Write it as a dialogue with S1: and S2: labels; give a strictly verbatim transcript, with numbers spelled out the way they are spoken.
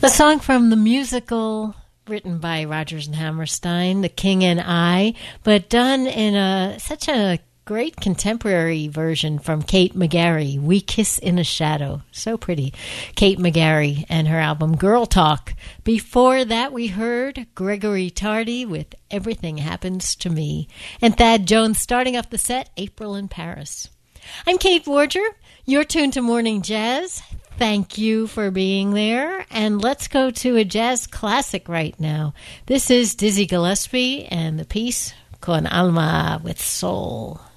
S1: A song from the musical written by Rodgers and Hammerstein, The King and I, but done in a such a great contemporary version from Kate McGarry, We Kiss in a Shadow. So pretty. Kate McGarry and her album Girl Talk. Before that, we heard Gregory Tardy with Everything Happens to Me. And Thad Jones starting off the set, April in Paris. I'm Kate Warger. You're tuned to Morning Jazz. Thank you for being there. And let's go to a jazz classic right now. This is Dizzy Gillespie and the piece Con Alma with Soul.